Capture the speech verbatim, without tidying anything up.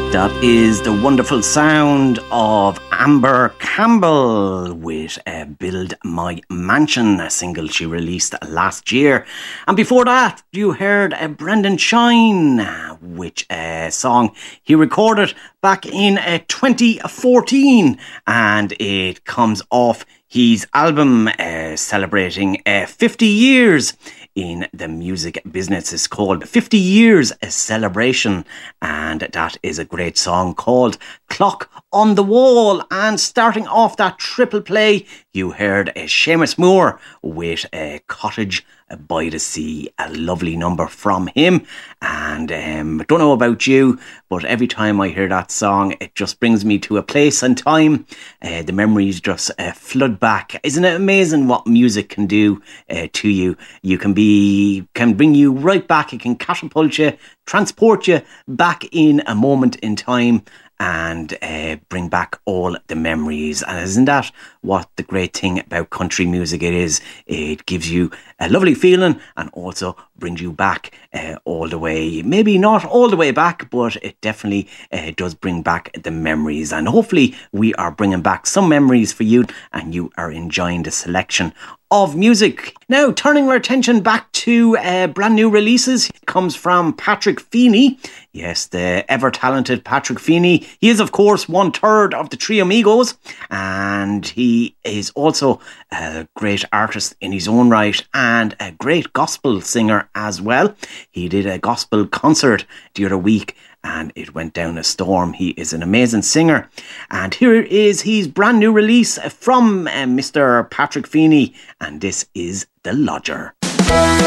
That is the wonderful sound of Amber Campbell with uh, Build My Mansion, a single she released last year. And before that, you heard uh, Brendan Shine, which uh, song he recorded back in uh, twenty fourteen. And it comes off his album uh, celebrating uh, fifty years in the music business. Is called fifty years a Celebration, and that is a great song called Clock on the Wall. And starting off that triple play, you heard uh, Seamus Moore with a Cottage by the Sea, a lovely number from him. And um, I don't know about you, but every time I hear that song, it just brings me to a place and time. Uh, the memories just uh, flood back. Isn't it amazing what music can do uh, to you? You can be, can bring you right back. It can catapult you, transport you back in a moment in time, and uh, bring back all the memories. And isn't that what the great thing about country music it is? It gives you a lovely feeling and also brings you back uh, all the way. Maybe not all the way back, but it definitely uh, does bring back the memories. And hopefully we are bringing back some memories for you, and you are enjoying the selection of music. Now, turning our attention back to uh, brand new releases, it comes from Patrick Feeney. Yes, the ever-talented Patrick Feeney. He is, of course, one-third of the Three Amigos, and he is also a great artist in his own right and a great gospel singer as well. He did a gospel concert the other week, and it went down a storm. He is an amazing singer. And here is his brand new release from uh, Mister Patrick Feeney, and this is The Lodger.